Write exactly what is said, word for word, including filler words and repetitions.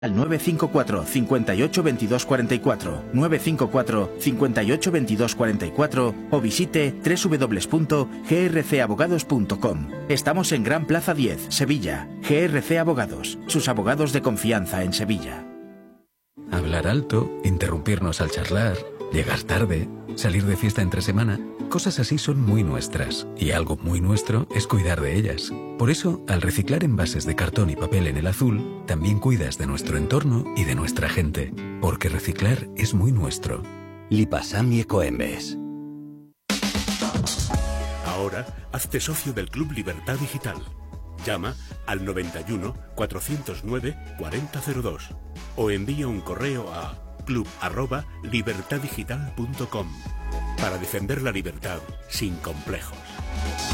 Al nueve cinco cuatro, cincuenta y ocho, veintidós cuarenta y cuatro, nueve cinco cuatro, cincuenta y ocho, veintidós cuarenta y cuatro o visite doble u doble u doble u punto g r c abogados punto com. Estamos en Gran Plaza diez, Sevilla. G R C Abogados, sus abogados de confianza en Sevilla. Hablar alto, interrumpirnos al charlar, llegar tarde, salir de fiesta entre semana, cosas así son muy nuestras. Y algo muy nuestro es cuidar de ellas. Por eso, al reciclar envases de cartón y papel en el azul, también cuidas de nuestro entorno y de nuestra gente. Porque reciclar es muy nuestro. Lipasam y Ecoembes. Ahora, hazte socio del Club Libertad Digital. Llama al noventa y uno, cuatrocientos nueve, cuarenta cero dos o envía un correo a club arroba libertad digital punto com para defender la libertad sin complejos.